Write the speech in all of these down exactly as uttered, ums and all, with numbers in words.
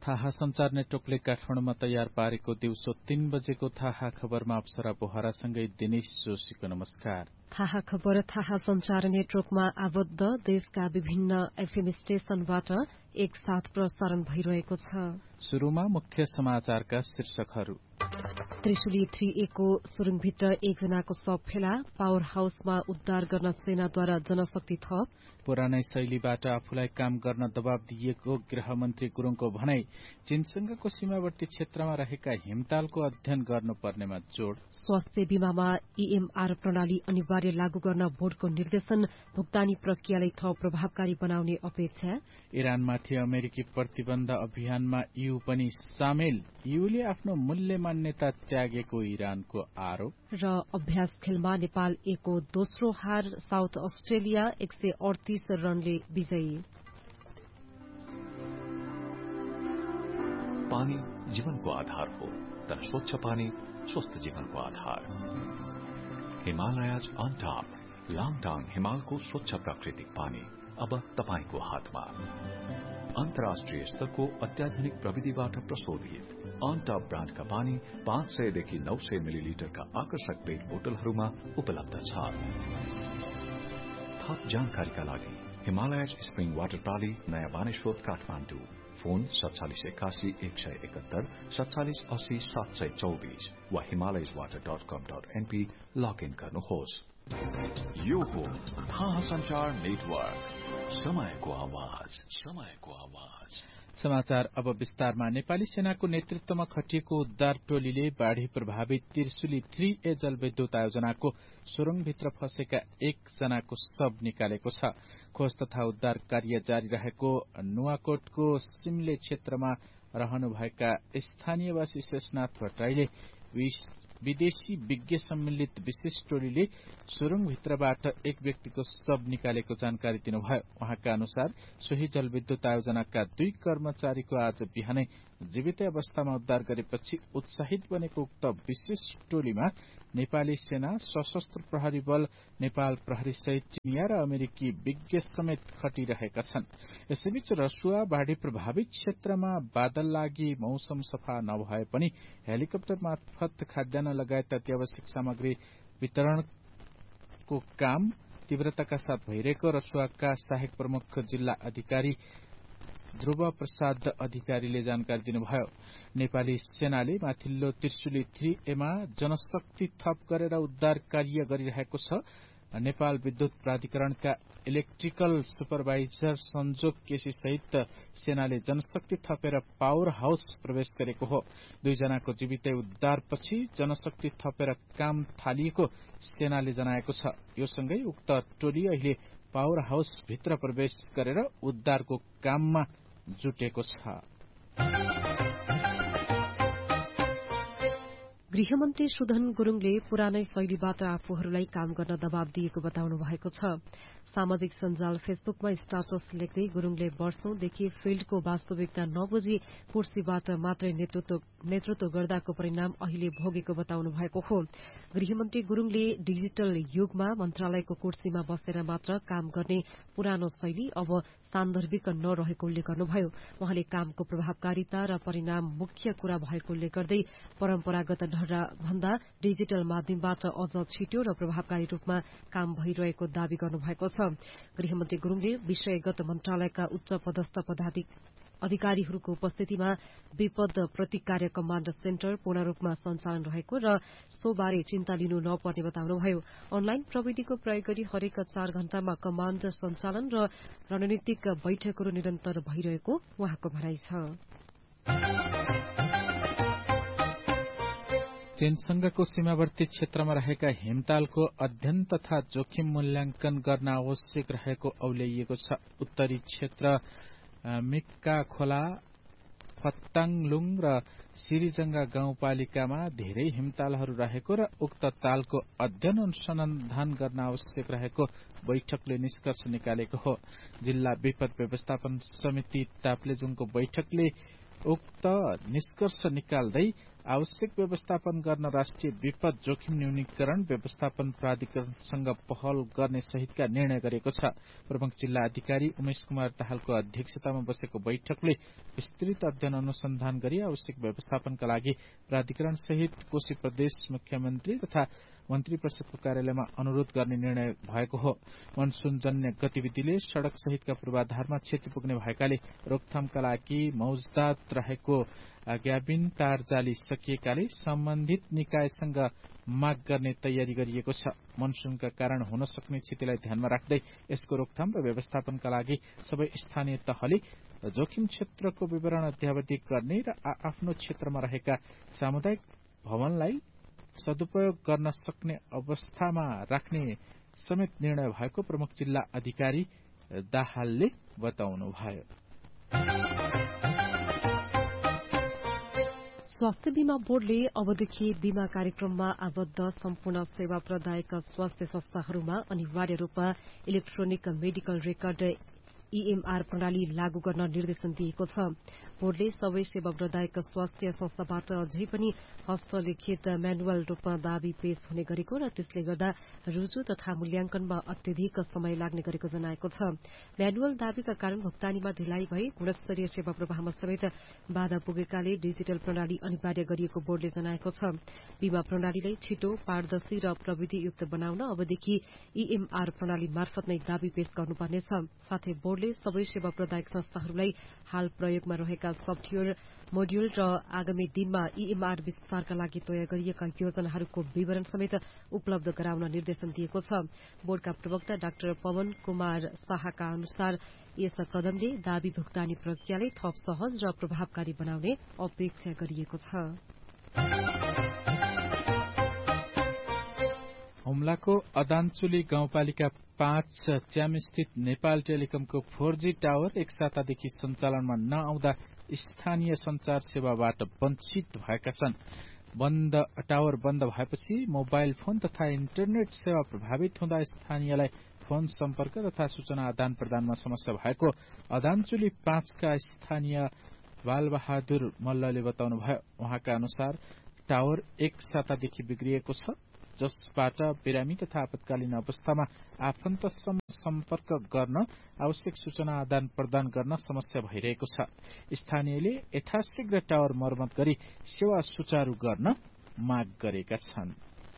थाहा संचार नेटवर्कले काठमाडौँमा तयार पारेको दिउँसो तीन बजेको थाहा खबरमा अप्सरा बोहरासँगै दिनेश जोशीको नमस्कार। थाहा खबर थाहा संचार नेटवर्कमा आबद्ध देशका विभिन्न एफएम स्टेशनबाट एकसाथ प्रसारण भइरहेको छ। शुरूमा मुख्य समाचारका शीर्षकहरू। त्रिशुली थ्री ए को सुरुङभित्र एकजनाको शव फेला, पावर हाउसमा उद्धार गर्न सेनाद्वारा जनशक्ति थप। पुरानै शैलीबाट आफूलाई काम गर्न दबाव दिएको गृहमन्त्री गुरूङको भनाई। चीनसँगको सीमावर्ती क्षेत्रमा रहेका हिमतालको अध्ययन गर्नुपर्नेमा जोड़। स्वास्थ्य बीमामा ईएमआर प्रणाली अनिवार्य लागू गर्न बोर्डको निर्देशन, भुक्तानी प्रक्रियालाई थप प्रभावकारी बनाउने अपेक्षा। इरानमाथि अमेरिकी प्रतिबन्ध अभियानमा ईयू पनि सामेल, ईयूले आफ्नो मूल्य मान्यता त्यागेको इरानको आरोप। र अभ्यास खेलमा नेपाल ए को दोस्रो हार, साउथ अस्ट्रेलिया एक सय अडतीस रनले विजयी। पानी जीवनको आधार हो, तर स्वच्छ पानी स्वस्थ जीवनको आधार। हिमालयज अन टप, लाङटाङ हिमालको स्वच्छ प्राकृतिक पानी अब तपाईको हातमा। अन्तर्राष्ट्रिय स्तरको अत्याधुनिक प्रविधिबाट प्रशोधित अन टप ब्रान्डका पानी पाँच सयदेखि नौ सय मिलिलिटरका आकर्षक पेट बोतलहरूमा उपलब्ध छ। थप जानकारीका लागि हिमालयज स्प्रिङ वाटर प्राली, नयाँ बानेश्वर, काठमाडौँ। फोन सत्तालिस एकासी एक सय एकहत्तर सत्तालिस अस्सी सात सय चौबिस वा हिमालयज वाटर डट कम डट एनपी लगइन गर्नुहोस्। यो हो थाहा संचार नेटवर्क, समयको आवाज, समयको आवाज। समाचार अब विस्तारमा। नेपाली सेनाको नेतृत्वमा खटिएको उद्धार टोलीले बाढ़ी प्रभावित त्रिशुली थ्री ए जलविद्युत आयोजनाको सुरुङभित्र फँसेका एकजनाको शव निकालेको छ। खोज तथा उद्धार कार्य जारी रहेको नुवाकोटको सिमले क्षेत्रमा रहनुभएका स्थानीयवासी शेषनाथ भट्टराईले विदेशी विज्ञ सम्मिलित विशेष टोलीले सुरुङभित्रबाट एक व्यक्तिको शव निकालेको जानकारी दिनुभयो। उहाँका अनुसार सोही जलविद्युत आयोजनाका दुई कर्मचारीको आज बिहानै जीवितै अवस्थामा उद्धार गरेपछि उत्साहित बनेको उक्त विशेष टोलीमा नेपाली सेना, सशस्त्र प्रहरी बल, नेपाल प्रहरी सहित चिनिया र अमेरिकी विज्ञ समेत खटिरहेका छन्। यसैबीच रसुवा बाढ़ी प्रभावित क्षेत्रमा बादल लागि मौसम सफा नभए पनि हेलिकप्टर मार्फत खाद्यान्न लगायत अत्यावश्यक सामग्री वितरणको काम तीव्रताका साथ भइरहेको रसुवाका सहायक प्रमुख जिल्ला अधिकारी ध्रुव प्रसाद अधिकारीले जानकारी दिनुभयो। नेपाली सेनाले माथिल्लो त्रिशुली थ्री एमा जनशक्ति थप गरेर उद्धार कार्य गरिरहेको छ। नेपाल विद्युत प्राधिकरणका इलेक्ट्रिकल सुपरभाइजर संजोग केसी सहित सेनाले जनशक्ति थपेर पावर हाउस प्रवेश गरेको हो। दुईजनाको जीवितै उद्धारपछि जनशक्ति थपेर काम थालिएको सेनाले जनाएको छ। यो सँगै उक्त टोली अहिले पावर हाउस भित्र प्रवेश गरेर उद्धारको काममा जुटेको छ। गृहमन्त्री सुधन गुरूङले पुरानै शैलीबाट आफूहरूलाई काम गर्न दबाव दिएको बताउनु भएको छ। सामाजिक सञ्जाल फेसबुकमा स्टाटस लेख्दै गुरूङले वर्षौंदेखि फिल्डको वास्तविकता नबुझी कुर्सीबाट मात्रै नेतृत्व नेतृत्व गर्दाको परिणाम अहिले भोगेको बताउनु भएको हो। गृहमन्त्री गुरूङले डिजिटल युगमा मन्त्रालयको कुर्सीमा बसेर मात्र काम गर्ने पुरानो शैली अब सान्दर्भिक नरहेको उल्लेख गर्नुभयो। उहाँले कामको प्रभावकारिता र परिणाम मुख्य कुरा भएको उल्लेख गर्दै परम्परागत ढर्रा भन्दा डिजिटल माध्यमबाट अझ छिटो र प्रभावकारी रूपमा काम भइरहेको दावी गर्नुभएको छ। गृहमन्त्री गुरूङले विषयगत मन्त्रालयका उच्च पदस्थ अधिकारीहरूको उपस्थितिमा विपद प्रतिकार्य कमाण्ड सेन्टर पूर्ण रूपमा सञ्चालन रहेको र सोबारे चिन्ता लिनु नपर्ने बताउनुभयो। अनलाइन प्रविधिको प्रयोग गरी हरेक चार घण्टामा कमाण्ड सञ्चालन र रणनीतिक बैठकहरू निरन्तर भइरहेको उहाँको भनाइ छ। चीनसँगको सीमावर्ती क्षेत्रमा रहेका हिमतालको अध्ययन तथा जोखिम मूल्याङ्कन गर्न आवश्यक रहेको औल्याइएको छ। उत्तरी क्षेत्र मिक्का खोला, फत्ताङलुङ र सिरिजंगा गाउँपालिकामा धेरै हिमतालहरू रहेको र उक्त तालको अध्ययन अनुसन्धान गर्न आवश्यक रहेको बैठकले निष्कर्ष निकालेको हो। जिल्ला विपद व्यवस्थापन समिति ताप्लेजुङको बैठकले उक्त निष्कर्ष निकाल्दै आवश्यक व्यवस्थापन गर्न राष्ट्रिय विपद जोखिम न्यूनीकरण व्यवस्थापन प्राधिकरणसँग पहल गर्ने सहितका निर्णय गरेको छ। प्रमुख जिल्ला अधिकारी उमेश कुमार दाहालको अध्यक्षतामा बसेको बैठकले विस्तृत अध्ययन अनुसन्धान गरी आवश्यक व्यवस्थापनका लागि प्राधिकरण सहित कोशी प्रदेश मुख्यमन्त्री तथा मन्त्री परिषदको कार्यालयमा अनुरोध गर्ने निर्णय भएको हो। मनसूनजन्य गतिविधिले सड़क सहितका पूर्वाधारमा क्षति पुग्ने भएकाले रोकथामका लागि मौजदात रहेको ज्ञाबिन तार जाली सकिएकाले सम्बन्धित निकायसँग माग गर्ने तयारी गरिएको छ। मनसूनका कारण हुन सक्ने क्षतिलाई ध्यानमा राख्दै यसको रोकथाम र व्यवस्थापनका लागि सबै स्थानीय तहले जोखिम क्षेत्रको विवरण अध्यावधि गर्ने र आफ्नो क्षेत्रमा रहेका सामुदायिक भवनलाई सदुपयोग गर्न सक्ने अवस्थामा राख्ने समेत निर्णय भएको प्रमुख जिल्ला अधिकारी दाहालले बताउनुभयो। स्वास्थ्य बीमा बोर्डले अबदेखि बीमा कार्यक्रममा आबद्ध सम्पूर्ण सेवा प्रदायक स्वास्थ्य संस्थाहरूमा अनिवार्य रूपमा इलेक्ट्रोनिक मेडिकल रेकर्ड ईएमआर प्रणाली लागू गर्न निर्देशन दिएको छ। बोर्डले सबै सेवा प्रदायक स्वास्थ्य संस्थाबाट अझै पनि हस्तलिखित म्यानुअल रूपमा दावी पेश हुने गरेको र त्यसले गर्दा रुजु तथा मूल्याङ्कनमा अत्यधिक समय लाग्ने गरेको जनाएको छ। म्यानुअल दावीका कारण भुक्तानीमा ढिलाइ भई गुणस्तरीय सेवा प्रवाहमा समेत बाधा पुगेकाले डिजिटल प्रणाली अनिवार्य गरिएको बोर्डले जनाएको छ। बीमा प्रणालीलाई छिटो, पारदर्शी र प्रविधियुक्त बनाउन अबदेखि ईएमआर प्रणाली मार्फत नै दावी पेश गर्नुपर्नेछ। साथै बोर्डले सबै सेवा प्रदायक संस्थाहरूलाई हाल प्रयोगमा रहेका सफ्टवेयर मोड्यूल र आगामी दिनमा ईएमआर विस्तारका लागि तयार गरिएका योजनाहरूको विवरण समेत उपलब्ध गराउन निर्देशन दिएको छ। बोर्डका प्रवक्ता डाक्टर पवन कुमार शाहका अनुसार यस कदमले दावी भुक्तानी प्रक्रियालाई थप सहज र प्रभावकारी बनाउने अपेक्षा गरिएको छ। हुम्लाको अदानचुली गाउँपालिका पाँच च्यामस्थित नेपाल टेलिकमको फोर जी टावर एक सातादेखि सञ्चालनमा नआउँदा स्थानीय संचार सेवाबाट वञ्चित भएका छन्। बन्द टावर बन्द भएपछि मोबाइल फोन तथा इन्टरनेट सेवा प्रभावित हुँदा स्थानीयलाई फोन सम्पर्क तथा सूचना आदान प्रदानमा समस्या भएको अदानचुली पाँचका स्थानीय बालबहादुर मल्लले बताउनुभयो। उहाँका अनुसार टावर एक सातादेखि बिग्रिएको छ, जसबाट बिरामी तथा आपतकालीन अवस्थामा आफन्तसम्म सम्पर्क गर्न आवश्यक सूचना आदान प्रदान गर्न समस्या भइरहेको छ। स्थानीयले यथाशीघ्र टावर मर्मत गरी सेवा सुचारू गर्न माग गरेका छन्।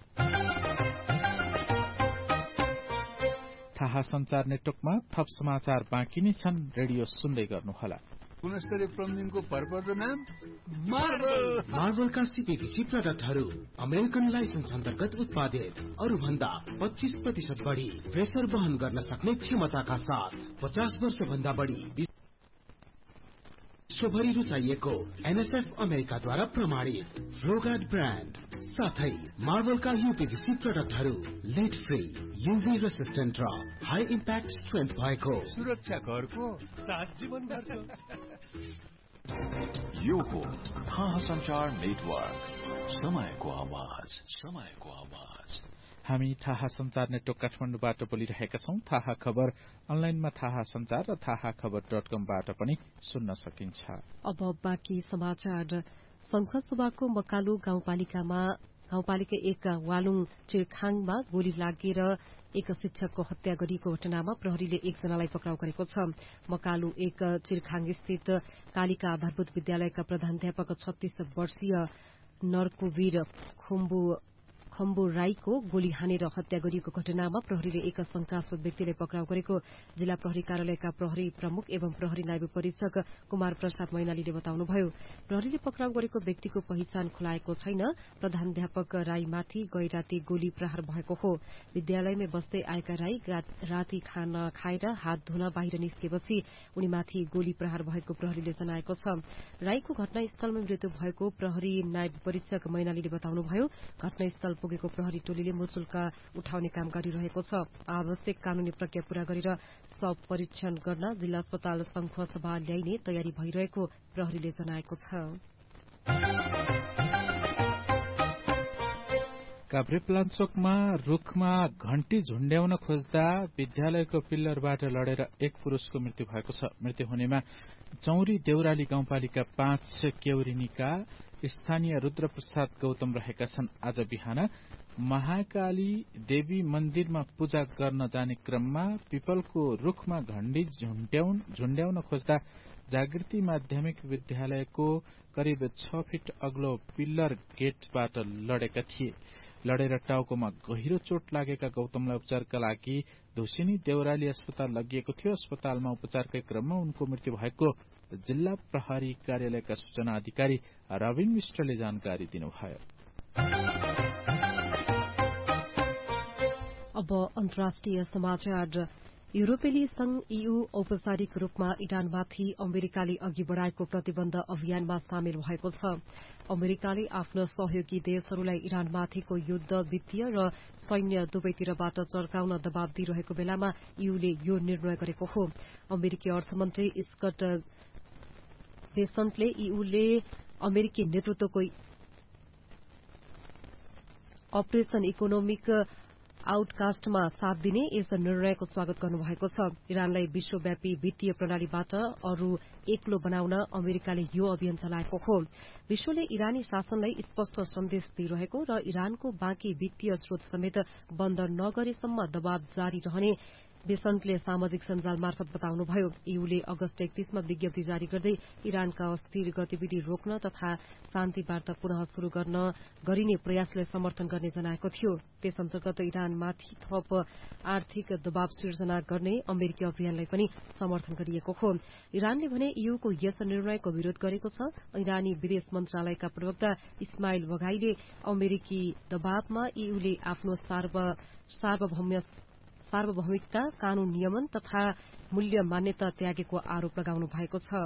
थाहा संचार नेटवर्कमा थप समाचार बाँकी नै छन्। रेडियो सुन्दै गर्नुहोला। गुणस्तरीय प्लम्बिङको भरपर्दो नाम मार्बल। मार्बलका सीपीवीसी प्रडक्टहरू अमेरिकन लाइसेन्स अन्तर्गत उत्पादित, अरू भन्दा पच्चीस प्रतिशत बढी प्रेसर वहन गर्न सक्ने क्षमताका साथ पचास वर्ष भन्दा बढी विश्वभरि रुचाइएको एनएसएफ अमेरिकाद्वारा प्रमाणित फ्लोगार्ड ब्रान्ड साथै मार्बलका यूपीवीसी प्रडक्टहरू लिड फ्री, यूभी रेसिस्टेन्ट र हाई इम्प्याक्ट स्ट्रेन्थ भएको सुरक्षा घरको सात जीवनभरको। यो हो थाहा संचार नेटवर्क, समयको आवाज, समयको आवाज। हामी थाहा संचार नेटवर्क काठमाडौँबाट बोलिरहेका छौं। थाहा खबर अनलाइनमा थाहा संचार र थाहा खबर डट कमबाट पनि सुन्न सकिन्छ। अब बाँकी समाचार। संखसभाको मकालु गाउँपालिकामा गाउँपालिका एक वालुङ चिरखाङमा गोली लागेर एक शिक्षकको हत्या गरिएको घटनामा प्रहरीले एकजनालाई पक्राउ गरेको छ। मकालु एक चिरखाङ स्थित कालिका आधारभूत विद्यालयका प्रधानाध्यापक छत्तीस वर्षीय नरकुवीर खुम्बु खम्बु राईको गोली हानेर हत्या गरिएको घटनामा प्रहरीले एक शंकास्पद व्यक्तिलाई पक्राउ गरेको जिल्ला प्रहरी कार्यालयका प्रहरी प्रमुख एवं प्रहरी नायब परीक्षक कुमार प्रसाद मैनालीले बताउनुभयो। प्रहरीले पक्राउ गरेको व्यक्तिको पहिचान खुलाएको छैन। प्रधानाध्यापक राईमाथि गै राती गोली प्रहार भएको हो। विद्यालयमै बस्दै आएका राई राती खाना खाएर हात धुन बाहिर निस्केपछि उनीमाथि गोली प्रहार भएको प्रहरीले जनाएको छ। राईको घटनास्थलमै मृत्यु भएको प्रहरी नायब परीक्षक मैनालीले बताउनुभयो। घटनास्थल पुगेको प्रहरी टोलीले मुचुल्क उठाउने काम गरिरहेको छ। आवश्यक कानूनी प्रक्रिया पूरा गरेर शव परीक्षण गर्न जिल्ला अस्पताल संखुवासभा ल्याइने तयारी भइरहेको प्रहरीले जनाएको छ। काभ्रेपलाञ्चोकमा रूखमा घण्टी झुण्ड्याउन खोज्दा विद्यालयको पिल्लरबाट लडेर एक पुरुषको मृत्यु भएको छ। मृत्यु हुनेमा चौरी देउराली गाउँपालिका पाँच केउरिनीका स्थानीय रुद्रप्रसाद गौतम रहेका छन्। आज बिहान महाकाली देवी मन्दिरमा पूजा गर्न जाने क्रममा पिपलको रुखमा घण्डी झुण्ड्याउन झुण्ड्याउन खोज्दा जागृति माध्यमिक विद्यालयको करिब छ फिट अग्लो पिल्लर गेटबाट लडेका थिए। लडेर टाउकोमा गहिरो चोट लागेका गौतमलाई उपचारका लागि धुसिनी देउराली अस्पताल लगिएको थियो। अस्पतालमा उपचारकै क्रममा उनको मृत्यु भएको जिल्ला प्रहरी कार्यालयका सूचना अधिकारी रविन मिश्रले जानकारी दिनुभयो। अब अन्तर्राष्ट्रिय समाचार। युरोपेली संघ ईयू औपचारिक रूपमा इरानमाथि अमेरिकाले अघि बढ़ाएको प्रतिबन्ध अभियानमा सामेल भएको छ। अमेरिकाले आफ्नो सहयोगी देशहरूलाई इरानमाथिको युद्ध वित्तीय र सैन्य दुवैतिरबाट चर्काउन दबाव दिइरहेको बेलामा ईयूले यो निर्णय गरेको हो। अमेरिकी अर्थमन्त्री स्कट बेसन्टले ईयूले अमेरिकी नेतृत्वको अपरेशन इकोनोमिक आउटकास्टमा साथ दिने यस निर्णयको स्वागत गर्नुभएको छ। इरानलाई विश्वव्यापी वित्तीय प्रणालीबाट अरू एक्लो बनाउन अमेरिकाले यो अभियान चलाएको हो। विश्वले इरानी शासनलाई स्पष्ट सन्देश दिइरहेको र इरानको बाँकी वित्तीय स्रोत समेत बन्द नगरेसम्म दबाव जारी रहने बेसन्टले सामाजिक सञ्जाल मार्फत बताउनुभयो। ईयूले अगस्त एकतीसमा विज्ञप्ति जारी गर्दै इरानका अस्थिर गतिविधि रोक्न तथा शान्ति वार्ता पुनः शुरू गर्न गरिने प्रयासलाई समर्थन गर्ने जनाएको थियो। त्यस अन्तर्गत इरानमाथि थप आर्थिक दबाव सिर्जना गर्ने अमेरिकी अभियानलाई पनि समर्थन गरिएको हो। इरानले भने ईयूको यस निर्णयको विरोध गरेको छ। इरानी विदेश मन्त्रालयका प्रवक्ता इस्माइल बघाईले अमेरिकी दबावमा ईयूले आफ्नो सार्वभौम्य सार्वभौमिकता, कानून नियमन तथा मूल्य मान्यता त्यागेको आरोप लगाउनु भएको छ।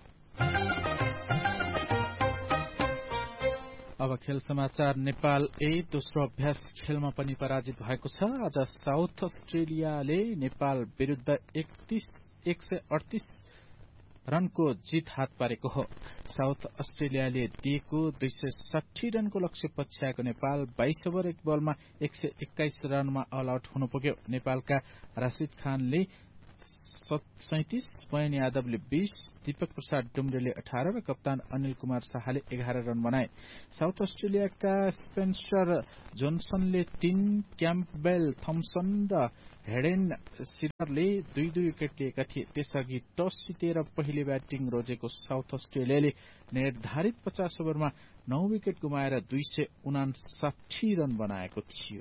अब खेल समाचार। नेपाल ए दोस्रो अभ्यास खेलमा पनि पराजित भएको छ। आज साउथ अस्ट्रेलियाले नेपाल विरूद्ध एक सय अडतीस रनको जीत हात पारेको हो। साउथ अस्ट्रेलियाले दिएको दुई सय साठी रनको लक्ष्य पछ्याएको नेपाल बाइस ओभर एक बलमा एक सय एक्काइस रनमा अल आउट हुन पुग्यो। नेपालका राशिद खानले सैतिस, मयन यादवले बीस, दीपक प्रसाद डुम्रेले अठार र कप्तान अनिल कुमार शाहले एघार रन बनाए। साउथ अस्ट्रेलियाका स्पेन्सर जोन्सनले तीन, क्याम्पबेल थम्सन र हेडेन सिलरले दुई दुई विकेट लिएका थिए। त्यसअघि टस जितेर पहिले ब्याटिङ रोजेको साउथ अस्ट्रेलियाले निर्धारित पचास ओभरमा नौ विकेट गुमाएर दुई सय उनासाठी रन बनाएको थियो।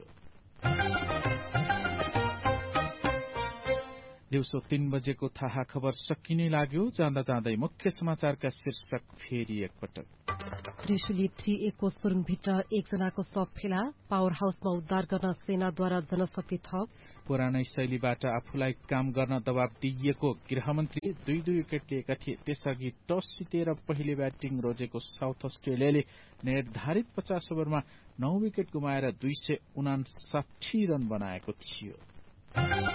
दिउँसो तीन बजेको थाहा खबर सकिने लाग्यो। जाँदा जाँदै मुख्य समाचारका शीर्षक फेरि एकपटक। त्रिशुली थ्री ए को सुरुङभित्र एकजनाको शव फेला, पावर हाउसमा उद्धार गर्न सेनाद्वारा जनशक्ति थप। पुरानै शैलीबाट आफूलाई काम गर्न दबाव दिइएको गृहमन्त्री दुई दुई विकेट लिएका थिए। त्यसअघि टस जितेर पहिले ब्याटिङ रोजेको साउथ अस्ट्रेलियाले निर्धारित पचास ओभरमा नौ विकेट गुमाएर दुई सय उनासाठी रन बनाएको थियो।